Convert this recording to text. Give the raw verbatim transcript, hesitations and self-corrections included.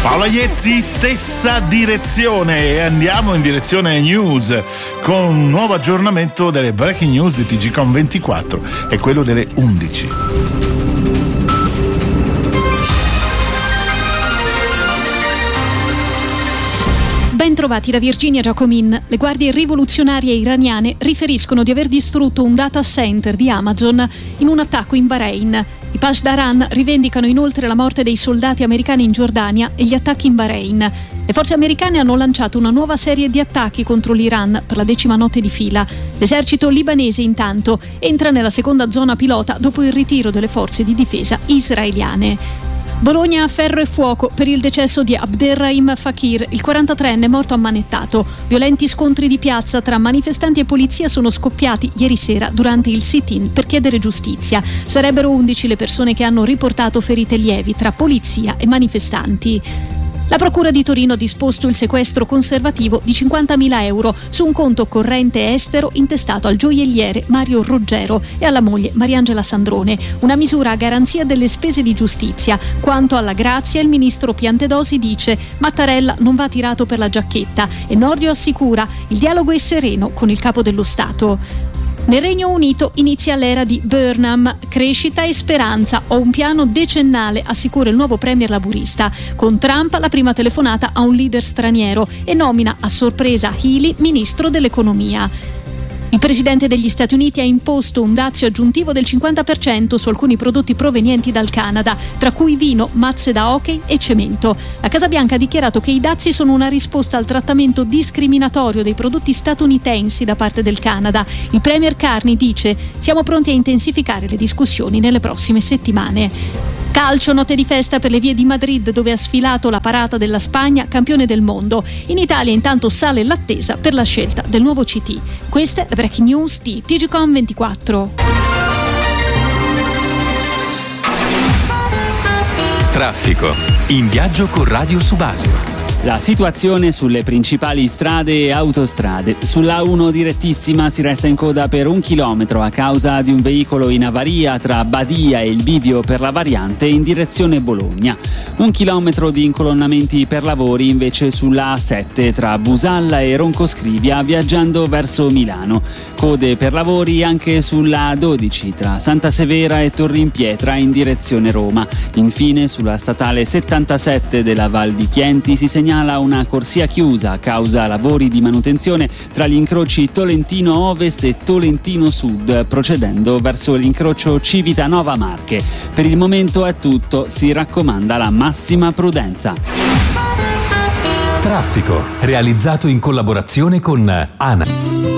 Paola Iezzi, stessa direzione, e andiamo in direzione news con un nuovo aggiornamento delle breaking news di T G Com ventiquattro, è quello delle undici. Ben trovati da Virginia Giacomin. Le guardie rivoluzionarie iraniane riferiscono di aver distrutto un data center di Amazon in un attacco in Bahrain. I Pashdaran rivendicano inoltre la morte dei soldati americani in Giordania e gli attacchi in Bahrain. Le forze americane hanno lanciato una nuova serie di attacchi contro l'Iran per la decima notte di fila. L'esercito libanese intanto entra nella seconda zona pilota dopo il ritiro delle forze di difesa israeliane. Bologna a ferro e fuoco per il decesso di Abderrahim Fakir, il quarantatreenne morto ammanettato. Violenti scontri di piazza tra manifestanti e polizia sono scoppiati ieri sera durante il sit-in per chiedere giustizia. Sarebbero undici le persone che hanno riportato ferite lievi tra polizia e manifestanti. La Procura di Torino ha disposto il sequestro conservativo di cinquantamila euro su un conto corrente estero intestato al gioielliere Mario Ruggero e alla moglie Mariangela Sandrone, una misura a garanzia delle spese di giustizia. Quanto alla grazia, il ministro Piantedosi dice: Mattarella non va tirato per la giacchetta, e Nordio assicura: il dialogo è sereno con il capo dello Stato. Nel Regno Unito inizia l'era di Burnham, crescita e speranza, ho un piano decennale, assicura il nuovo premier laburista. Con Trump la prima telefonata a un leader straniero e nomina a sorpresa Healy ministro dell'economia. Il presidente degli Stati Uniti ha imposto un dazio aggiuntivo del cinquanta per cento su alcuni prodotti provenienti dal Canada, tra cui vino, mazze da hockey e cemento. La Casa Bianca ha dichiarato che i dazi sono una risposta al trattamento discriminatorio dei prodotti statunitensi da parte del Canada. Il premier Carney dice: siamo pronti a intensificare le discussioni nelle prossime settimane. Calcio, notte di festa per le vie di Madrid, dove ha sfilato la parata della Spagna, campione del mondo. In Italia intanto sale l'attesa per la scelta del nuovo C T. Queste le breaking news di T G Com ventiquattro. Traffico. In viaggio con Radio Subasio. La situazione sulle principali strade e autostrade. Sulla A uno direttissima si resta in coda per un chilometro a causa di un veicolo in avaria tra Badia e il bivio per la variante in direzione Bologna. Un chilometro di incolonnamenti per lavori invece sulla A sette tra Busalla e Roncoscrivia viaggiando verso Milano. Code per lavori anche sulla A dodici tra Santa Severa e Torrimpietra in direzione Roma. Infine sulla statale settantasette della Val di Chienti si segnala una corsia chiusa a causa lavori di manutenzione tra gli incroci Tolentino Ovest e Tolentino Sud, procedendo verso l'incrocio Civitanova Marche. Per il momento è tutto, si raccomanda la massima prudenza. Traffico, realizzato in collaborazione con ANA.